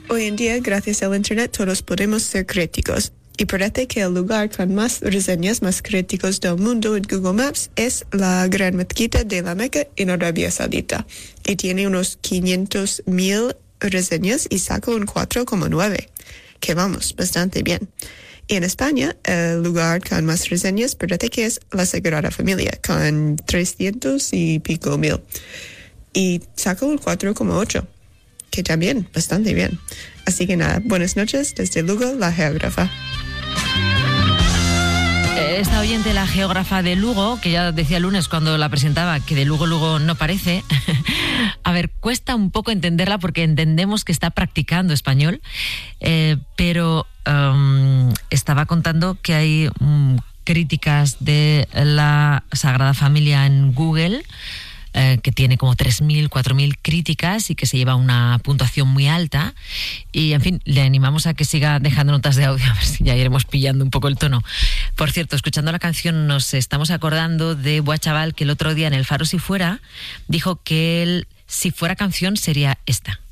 Hoy en día, gracias al Internet, todos podemos ser críticos. Y parece que el lugar con más reseñas más críticos del mundo en Google Maps es la Gran Mezquita de la Meca en Arabia Saudita. Y tiene unos 500,000 reseñas y saca un 4,9. Que vamos, bastante bien. Y en España, el lugar con más reseñas parece que es la Sagrada Familia, con 300 y pico mil. Y saca un 4,8. Que también, bastante bien. Así que nada, buenas noches, desde Lugo, la geógrafa. Esta oyente, la geógrafa de Lugo, que ya decía el lunes cuando la presentaba, que de Lugo no parece. A ver, cuesta un poco entenderla porque entendemos que está practicando español, pero estaba contando que hay críticas de la Sagrada Familia en Google, que tiene como 3.000, 4.000 críticas y que se lleva una puntuación muy alta. Y, en fin, le animamos a que siga dejando notas de audio, a ver si ya iremos pillando un poco el tono. Por cierto, escuchando la canción nos estamos acordando de Buah Chaval, que el otro día en el Faro Si Fuera dijo que él, si fuera canción, sería esta.